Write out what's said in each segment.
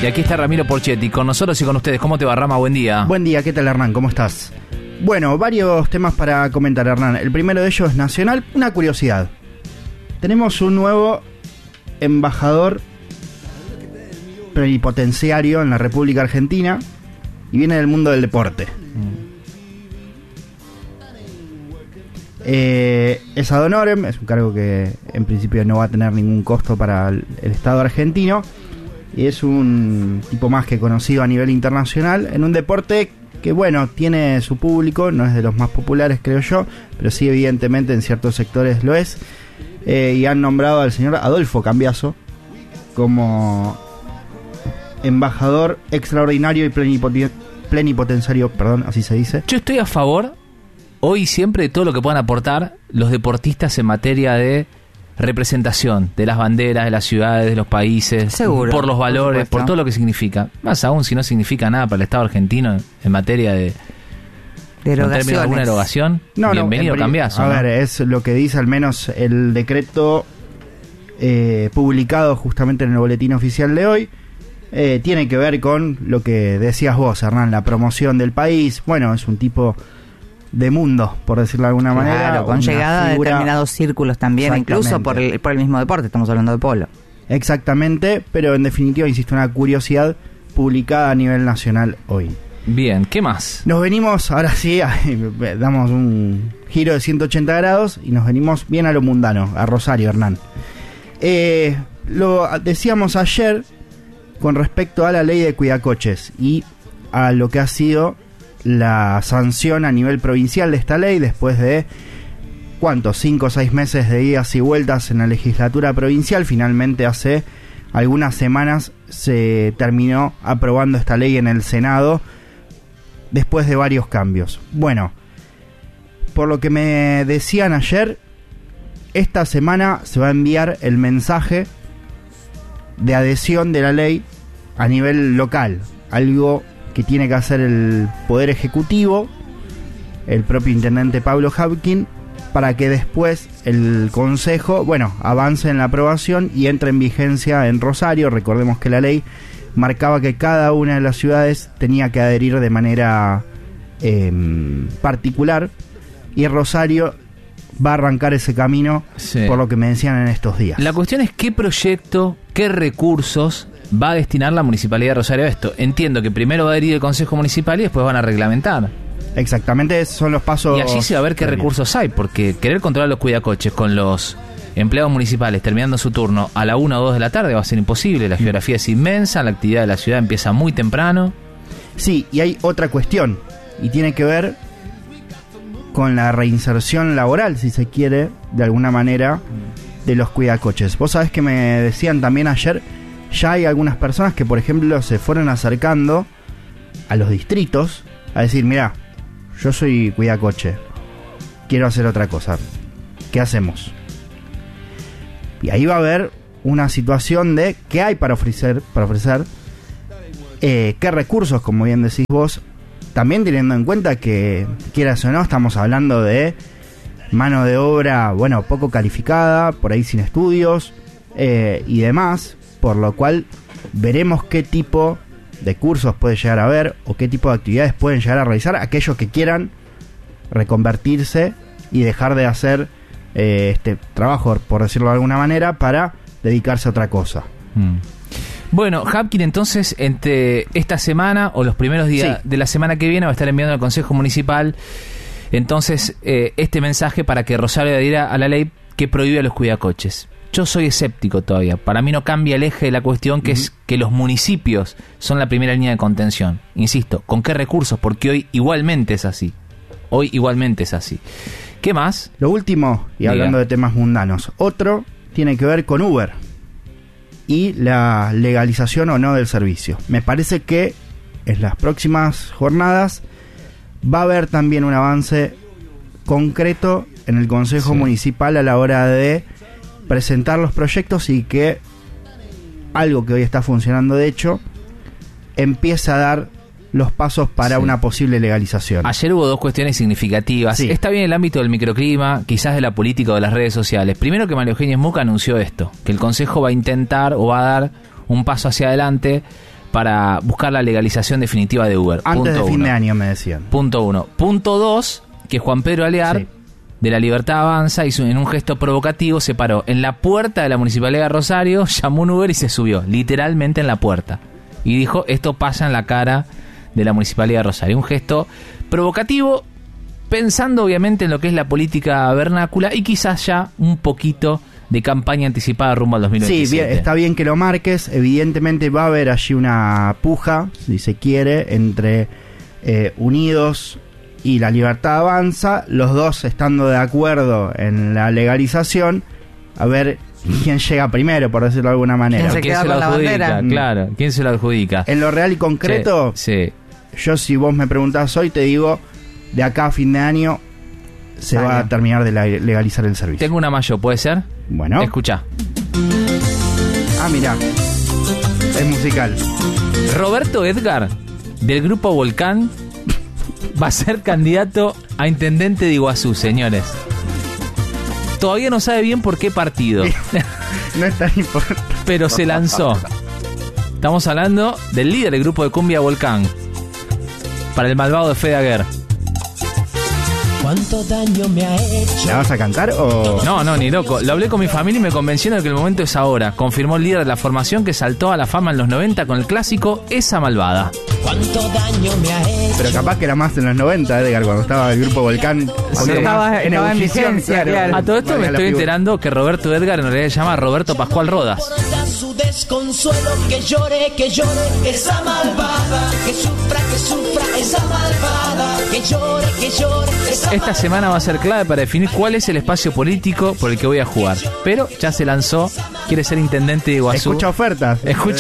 Y aquí está Ramiro Porchetti, con nosotros y con ustedes. ¿Cómo te va, Rama? Buen día. Buen día, ¿qué tal, Hernán? ¿Cómo estás? Bueno, varios temas para comentar, Hernán. El primero de ellos es nacional. Una curiosidad. Tenemos un nuevo embajador plenipotenciario en la República Argentina y viene del mundo del deporte. Es ad honorem, es un cargo que en principio no va a tener ningún costo para el Estado argentino y es un tipo más que conocido a nivel internacional en un deporte que, bueno, tiene su público, no es de los más populares, creo yo, pero sí, evidentemente, en ciertos sectores lo es. Y han nombrado al señor Adolfo Cambiaso como embajador extraordinario y plenipotenciario, perdón, así se dice. Yo estoy a favor, hoy y siempre, de todo lo que puedan aportar los deportistas en materia de representación de las banderas, de las ciudades, de los países. Seguro, por los valores, por todo lo que significa. Más aún si no significa nada para el Estado argentino en materia de derogaciones. ¿Alguna erogación? No, bienvenido, Cambiaso. A ver, es lo que dice al menos el decreto publicado justamente en el boletín oficial de hoy. Tiene que ver con lo que decías vos, Hernán, la promoción del país. Bueno, es un tipo de mundo, por decirlo de alguna manera. Claro, con llegada a determinados círculos también, incluso por el mismo deporte, estamos hablando de polo. Exactamente, pero en definitiva, insisto, una curiosidad publicada a nivel nacional hoy. Bien, ¿qué más? Nos venimos, ahora sí, damos un giro de 180 grados y nos venimos bien a lo mundano, a Rosario, Hernán. Lo decíamos ayer con respecto a la ley de cuidacoches y a lo que ha sido la sanción a nivel provincial de esta ley después de, ¿cuántos? 5 o 6 meses de idas y vueltas en la legislatura provincial. Finalmente hace algunas semanas se terminó aprobando esta ley en el Senado después de varios cambios. Bueno, por lo que me decían ayer, esta semana se va a enviar el mensaje de adhesión de la ley a nivel local, algo que tiene que hacer el Poder Ejecutivo, el propio intendente Pablo Habkin, para que después el Consejo, bueno, avance en la aprobación y entre en vigencia en Rosario. Recordemos que la ley marcaba que cada una de las ciudades tenía que adherir de manera particular, y Rosario va a arrancar ese camino, sí, por lo que me decían en estos días. La cuestión es qué proyecto, qué recursos va a destinar la Municipalidad de Rosario a esto. Entiendo que primero va a adherir el Consejo Municipal y después van a reglamentar. Exactamente, esos son los pasos. Y allí se va a ver qué recursos hay, porque querer controlar los cuidacoches con los empleados municipales terminando su turno a la 1 o 2 de la tarde va a ser imposible. La geografía es inmensa, la actividad de la ciudad empieza muy temprano. Sí, y hay otra cuestión, y tiene que ver con la reinserción laboral, si se quiere, de alguna manera, de los cuidacoches. Vos sabés que me decían también ayer, ya hay algunas personas que, por ejemplo, se fueron acercando a los distritos a decir, mirá, yo soy cuidacoche, quiero hacer otra cosa, ¿qué hacemos? Y ahí va a haber una situación de qué hay para ofrecer, qué recursos, como bien decís vos, también teniendo en cuenta que, quieras o no, estamos hablando de mano de obra, bueno, poco calificada, por ahí sin estudios y demás, por lo cual veremos qué tipo de cursos puede llegar a haber o qué tipo de actividades pueden llegar a realizar aquellos que quieran reconvertirse y dejar de hacer este trabajo, por decirlo de alguna manera, para dedicarse a otra cosa. Bueno, Habkin, entonces, entre esta semana o los primeros días de la semana que viene va a estar enviando al Consejo Municipal entonces este mensaje para que Rosario adhiera a la ley que prohíbe a los cuidacoches. Yo soy escéptico todavía. Para mí no cambia el eje de la cuestión, que es que los municipios son la primera línea de contención. Insisto, ¿con qué recursos? Porque hoy igualmente es así. ¿Qué más? Lo último, y hablando de temas mundanos, otro tiene que ver con Uber y la legalización o no del servicio. Me parece que en las próximas jornadas va a haber también un avance concreto en el Consejo Municipal a la hora de presentar los proyectos y que algo que hoy está funcionando, de hecho, empieza a dar los pasos para una posible legalización. Ayer hubo dos cuestiones significativas. Está bien el ámbito del microclima, quizás de la política o de las redes sociales. Primero, que María Eugenia Smuck anunció esto, que el Consejo va a intentar o va a dar un paso hacia adelante para buscar la legalización definitiva de Uber. Antes de fin de año, me decían. Punto 1. Punto 2, que Juan Pedro Alear, de La Libertad Avanza, hizo en un gesto provocativo, se paró en la puerta de la Municipalidad de Rosario, llamó un Uber y se subió, literalmente en la puerta. Y dijo, esto pasa en la cara de la Municipalidad de Rosario. Un gesto provocativo, pensando obviamente en lo que es la política vernácula y quizás ya un poquito de campaña anticipada rumbo al 2027. Sí, bien, está bien que lo marques. Evidentemente va a haber allí una puja, si se quiere, entre Unidos y La Libertad Avanza, los dos estando de acuerdo en la legalización, a ver quién llega primero, por decirlo de alguna manera. ¿Quién se lo adjudica? Claro, ¿quién se lo adjudica? En lo real y concreto, sí. Yo si vos me preguntás hoy, te digo, de acá a fin de año se va a terminar de legalizar el servicio. Tengo una mayor, ¿puede ser? Bueno. Escuchá. Ah, mirá. Es musical. Roberto Edgar, del grupo Volcán, va a ser candidato a intendente de Iguazú, señores. Todavía no sabe bien por qué partido. No es tan importante. Pero se lanzó. Estamos hablando del líder del grupo de cumbia Volcán. Para el malvado de Fede Aguirre. ¿Cuánto daño me ha hecho? ¿La vas a cantar o...? No, ni loco. Lo hablé con mi familia y me convencieron de que el momento es ahora. Confirmó el líder de la formación que saltó a la fama en los 90 con el clásico Esa Malvada. ¿Cuánto daño me ha hecho? Pero capaz que era más en los 90, Edgar, cuando estaba el grupo Volcán. Cuando estaba en ebullición, claro. A todo esto me estoy enterando que Roberto Edgar en realidad se llama Roberto Pascual Rodas. Su desconsuelo, que llore, esa malvada, que sufra, esa malvada, que llore, esa Esta semana va a ser clave para definir cuál es el espacio político por el que voy a jugar. Pero ya se lanzó, quiere ser intendente de Iguazú. Escucha ofertas.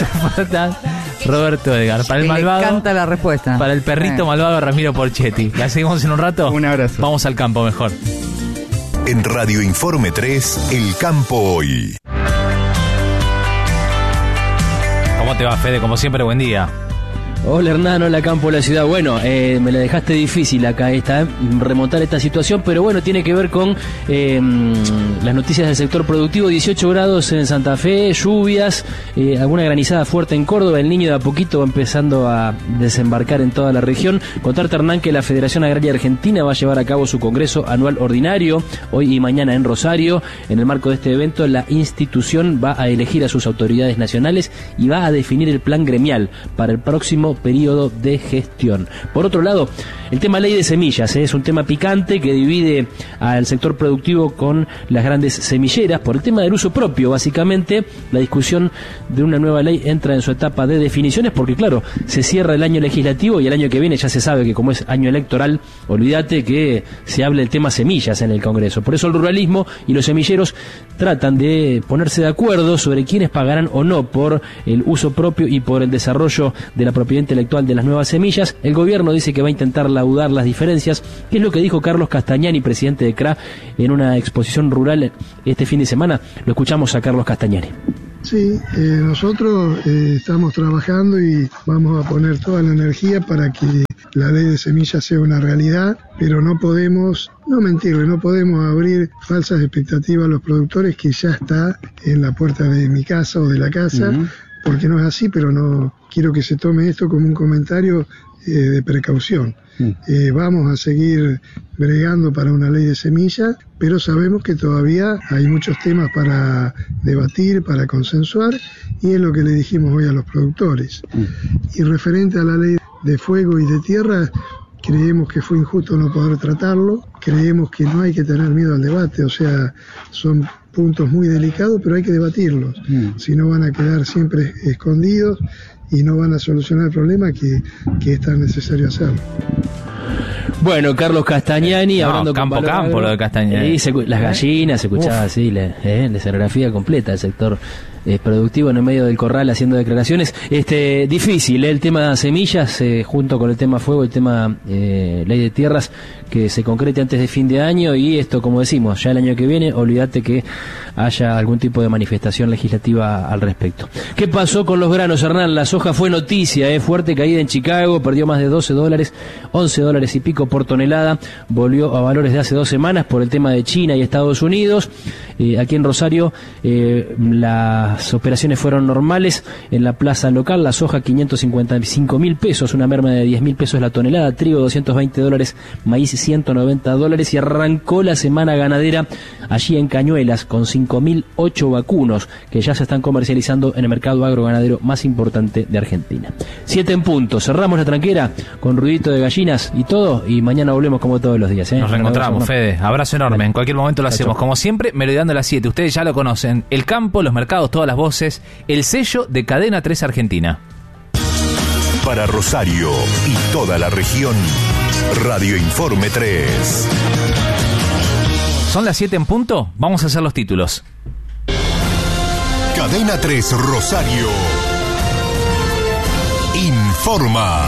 Roberto Edgar. Para el malvado. Me encanta la respuesta. Para el perrito malvado Ramiro Porchetti. ¿La seguimos en un rato? Un abrazo. Vamos al campo mejor. En Radio Informe 3, El Campo Hoy. ¿Cómo te va, Fede? Como siempre, buen día. Hola Hernán, hola Campo, la ciudad. Bueno, me la dejaste difícil acá remontar esta situación, pero bueno, tiene que ver con las noticias del sector productivo. 18 grados en Santa Fe, lluvias, alguna granizada fuerte en Córdoba. El Niño de a poquito va empezando a desembarcar en toda la región. Contarte, Hernán, que la Federación Agraria Argentina va a llevar a cabo su congreso anual ordinario hoy y mañana en Rosario. En el marco de este evento, la institución va a elegir a sus autoridades nacionales y va a definir el plan gremial para el próximo periodo de gestión. Por otro lado, el tema ley de semillas es un tema picante que divide al sector productivo con las grandes semilleras por el tema del uso propio. Básicamente, la discusión de una nueva ley entra en su etapa de definiciones porque, claro, se cierra el año legislativo y el año que viene ya se sabe que como es año electoral, olvídate que se hable el tema semillas en el Congreso. Por eso el ruralismo y los semilleros tratan de ponerse de acuerdo sobre quiénes pagarán o no por el uso propio y por el desarrollo de la propiedad intelectual de las nuevas semillas. El gobierno dice que va a intentar laudar las diferencias, que es lo que dijo Carlos Castañani, presidente de CRA, en una exposición rural este fin de semana. Lo escuchamos a Carlos Castañani. Sí, nosotros estamos trabajando y vamos a poner toda la energía para que la ley de semillas sea una realidad, pero no podemos abrir falsas expectativas a los productores que ya está en la puerta de mi casa o de la casa, porque no es así, pero no quiero que se tome esto como un comentario de precaución. Vamos a seguir bregando para una ley de semillas, pero sabemos que todavía hay muchos temas para debatir, para consensuar, y es lo que le dijimos hoy a los productores. Y referente a la ley de fuego y de tierra, creemos que fue injusto no poder tratarlo, creemos que no hay que tener miedo al debate, o sea, son puntos muy delicados, pero hay que debatirlos, si no van a quedar siempre escondidos y no van a solucionar el problema que es tan necesario hacerlo. Bueno, Carlos Castañani, hablando campo con campo lo de Castañani. Las gallinas, se escuchaba así, la escenografía completa del sector productivo en el medio del corral haciendo declaraciones. Difícil el tema de semillas, junto con el tema fuego, el tema ley de tierras, que se concrete antes de fin de año, y esto, como decimos, ya el año que viene, olvídate que haya algún tipo de manifestación legislativa al respecto. ¿Qué pasó con los granos, Hernán? La soja fue noticia, fuerte caída en Chicago, perdió más de $12, $11 $2 y pico por tonelada, volvió a valores de hace 2 semanas por el tema de China y Estados Unidos. Aquí en Rosario las operaciones fueron normales. En la plaza local, la soja 555.000 pesos, una merma de 10.000 pesos la tonelada, trigo $220, maíz $190, y arrancó la semana ganadera allí en Cañuelas con 5.008 vacunos que ya se están comercializando en el mercado agroganadero más importante de Argentina. 7 en punto, cerramos la tranquera con ruidito de gallinas y todo, y mañana volvemos como todos los días. Nos reencontramos, Fede, abrazo enorme, en cualquier momento lo hacemos, como siempre, Meridiano a las 7, ustedes ya lo conocen, el campo, los mercados, todas las voces, el sello de Cadena 3 Argentina. Para Rosario y toda la región, Radio Informe 3. ¿Son las 7 en punto? Vamos a hacer los títulos. Cadena 3 Rosario informa.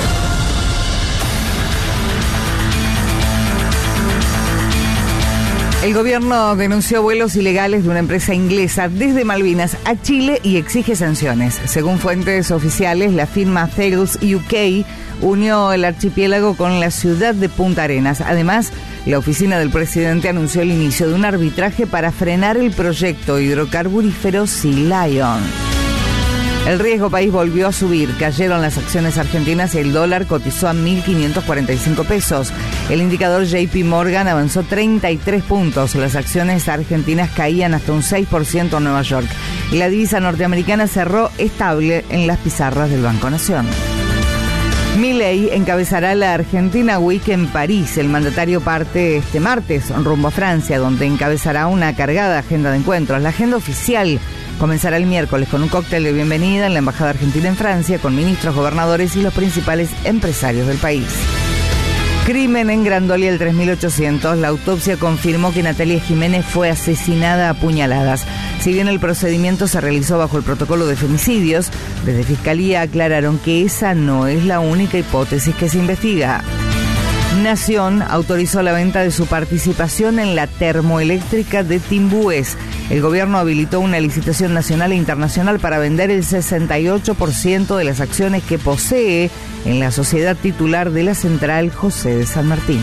El gobierno denunció vuelos ilegales de una empresa inglesa desde Malvinas a Chile y exige sanciones. Según fuentes oficiales, la firma Thales UK unió el archipiélago con la ciudad de Punta Arenas. Además, la oficina del presidente anunció el inicio de un arbitraje para frenar el proyecto hidrocarburífero Sea Lion. El riesgo país volvió a subir, cayeron las acciones argentinas y el dólar cotizó a 1.545 pesos. El indicador JP Morgan avanzó 33 puntos, las acciones argentinas caían hasta un 6% en Nueva York. Y la divisa norteamericana cerró estable en las pizarras del Banco Nación. Milei encabezará la Argentina Week en París. El mandatario parte este martes rumbo a Francia, donde encabezará una cargada agenda de encuentros. La agenda oficial comenzará el miércoles con un cóctel de bienvenida en la Embajada Argentina en Francia, con ministros, gobernadores y los principales empresarios del país. Crimen en Grandoli el 3800. La autopsia confirmó que Natalia Jiménez fue asesinada a puñaladas. Si bien el procedimiento se realizó bajo el protocolo de femicidios, desde Fiscalía aclararon que esa no es la única hipótesis que se investiga. Nación autorizó la venta de su participación en la termoeléctrica de Timbúes. El gobierno habilitó una licitación nacional e internacional para vender el 68% de las acciones que posee en la sociedad titular de la central José de San Martín.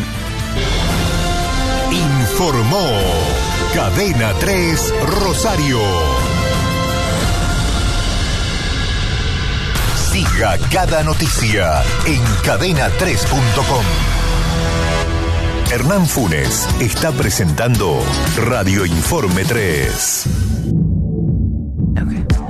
Informó Cadena 3 Rosario. Siga cada noticia en cadena3.com. Hernán Funes está presentando Radio Informe 3.